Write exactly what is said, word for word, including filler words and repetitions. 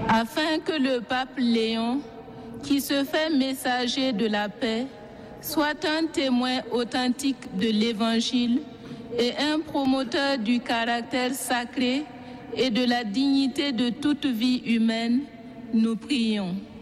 afin que le pape Léon, qui se fait messager de la paix, soit un témoin authentique de l'Évangile et un promoteur du caractère sacré et de la dignité de toute vie humaine, nous prions.